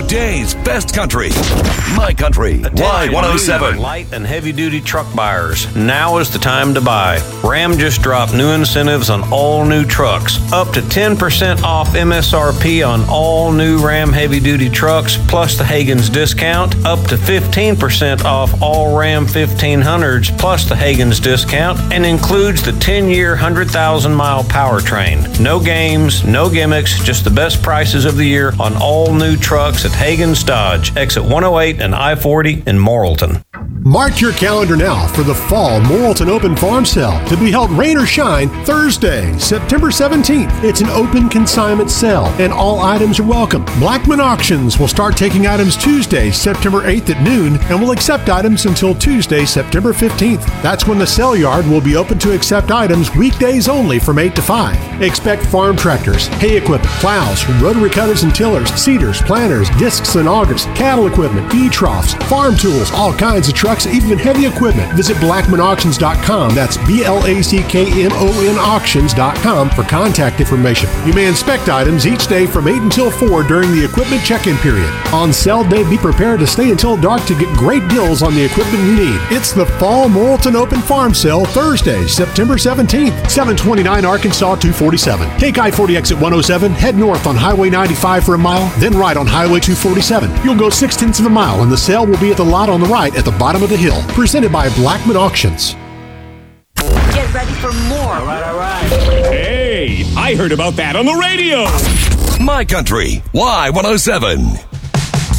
Today's best country. My Country, Y107. Light and heavy-duty truck buyers. Now is the time to buy. Ram just dropped new incentives on all new trucks. Up to 10% off MSRP on all new Ram heavy-duty trucks, plus the Hagen's discount. Up to 15% off all Ram 1500s, plus the Hagen's discount, and includes the 10-year, 100,000-mile powertrain. No games, no gimmicks, just the best prices of the year on all new trucks at Hagen's Dodge, exit 108 and I-40 in Morrilton. Mark your calendar now for the Fall Morrilton Open Farm Sale to be held rain or shine Thursday, September 17th. It's an open consignment sale and all items are welcome. Blackman Auctions will start taking items Tuesday, September 8th at noon and will accept items until Tuesday, September 15th. That's when the sale yard will be open to accept items weekdays only from 8 to 5. Expect farm tractors, hay equipment, plows, rotary cutters and tillers, seeders, planters, discs and augers, cattle equipment, feed troughs, farm tools, all kinds of trucks, even heavy equipment. Visit BlackmanAuctions.com. That's BLACKMON auctions.com for contact information. You may inspect items each day from 8 until 4 during the equipment check-in period. On sale day, be prepared to stay until dark to get great deals on the equipment you need. It's the Fall Morrilton Open Farm Sale Thursday, September 17th, 729 Arkansas 247. Take I-40 exit 107, head north on Highway 95 for a mile, then right on Highway 247. You'll go 0.6 of a mile and the sale will be at the lot on the right at the bottom of the hill. Presented by Blackman Auctions. Get ready for more. All right. Hey, I heard about that on the radio. My Country, Y107.